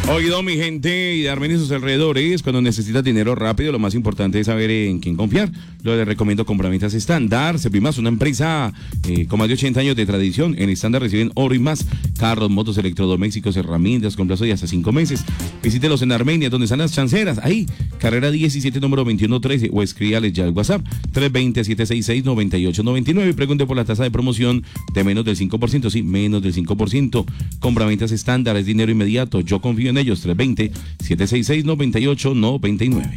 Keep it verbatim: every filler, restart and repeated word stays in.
Oído, mi gente y de Armenia y sus alrededores, cuando necesitas dinero rápido, lo más importante es saber en quién confiar. Lo les recomiendo compraventas estándar. Servimás, una empresa eh, con más de ochenta años de tradición. En estándar reciben oro y más. Carros, motos, electrodomésticos, herramientas, con plazo de hasta cinco meses. Visítelos en Armenia, donde están las chanceras. Ahí, carrera diecisiete, número veintiuno trece. O escríbales ya al WhatsApp tres dos cero, siete seis seis, nueve ocho nueve nueve. Pregunte por la tasa de promoción de menos del cinco por ciento. Sí, menos del cinco por ciento. Compraventas estándar, es dinero inmediato. Yo confío en ellos. tres dos cero, siete seis seis, nueve ocho nueve nueve.